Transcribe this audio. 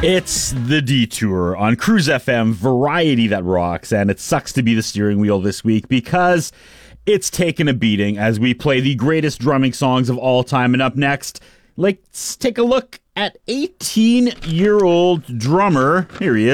It's The Detour on Cruise FM, variety that rocks, and it sucks to be the steering wheel this week because it's taken a beating as we play the greatest drumming songs of all time. And up next, let's take a look at 18-year-old drummer. Here he is.